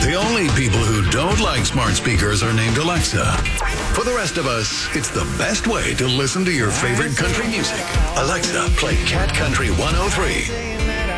The only people who don't like smart speakers are named Alexa. For the rest of us, it's the best way to listen to your favorite country music. Alexa, play Cat Country 103.